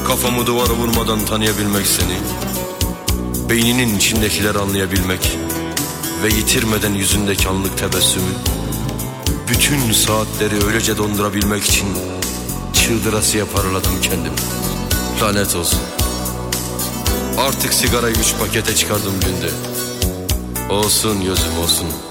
Kafamı duvara vurmadan tanıyabilmek seni, beyninin içindekileri anlayabilmek ve yitirmeden yüzündeki anlık tebessümü, bütün saatleri öylece dondurabilmek için çıldırasıya paraladım kendimi. Lanet olsun. Artık sigarayı 3 pakete çıkardım günde. Olsun gözüm olsun.